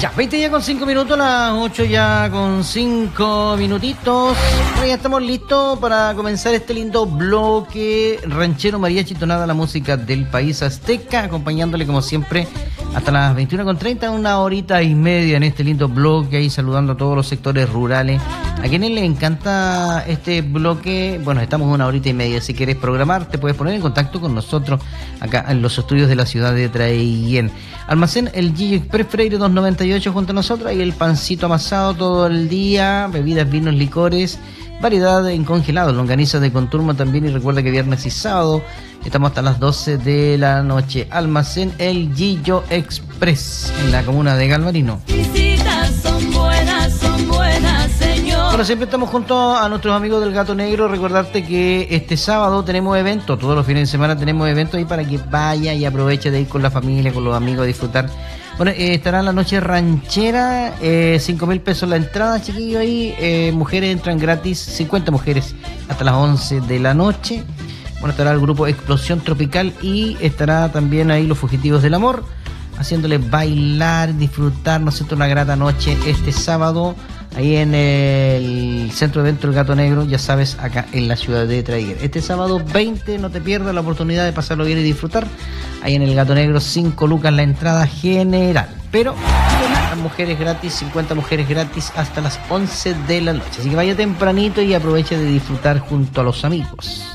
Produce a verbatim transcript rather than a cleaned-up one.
Ya, veinte ya con cinco minutos, las ocho ya con cinco minutitos. Bueno, ya estamos listos para comenzar este lindo bloque ranchero, mariachi, tonada, la música del país azteca, acompañándole como siempre hasta las veintiuna con treinta, una horita y media en este lindo bloque, ahí saludando a todos los sectores rurales. A quienes les encanta este bloque, bueno, estamos una horita y media. Si quieres programar, te puedes poner en contacto con nosotros acá en los estudios de la ciudad de Traiguén. Almacén El Gillo Express Freire doscientos noventa y ocho junto a nosotros, y el pancito amasado todo el día, bebidas, vinos, licores, variedad en congelados, longaniza de Conturma también, y recuerda que viernes y sábado estamos hasta las doce de la noche. Almacén El Gillo Express en la comuna de Galvarino. Visitas son buenas, son buenas, señor. Bueno, siempre estamos junto a nuestros amigos del Gato Negro. Recordarte que este sábado tenemos eventos, todos los fines de semana tenemos eventos ahí para que vaya y aproveche de ir con la familia, con los amigos a disfrutar. Bueno, eh, estará la noche ranchera, eh, cinco mil pesos la entrada, chiquillos, ahí. Eh, mujeres entran gratis, cincuenta mujeres hasta las once de la noche. Bueno, estará el grupo Explosión Tropical y estará también ahí los Fugitivos del Amor, haciéndoles bailar, disfrutar, ¿no es cierto?, una grata noche este sábado ahí en el Centro de Eventos El Gato Negro, ya sabes, acá en la ciudad de Traiguén. Este sábado veinte, no te pierdas la oportunidad de pasarlo bien y disfrutar. Ahí en El Gato Negro, cinco lucas la entrada general. Pero las mujeres gratis, cincuenta mujeres gratis hasta las once de la noche. Así que vaya tempranito y aproveche de disfrutar junto a los amigos.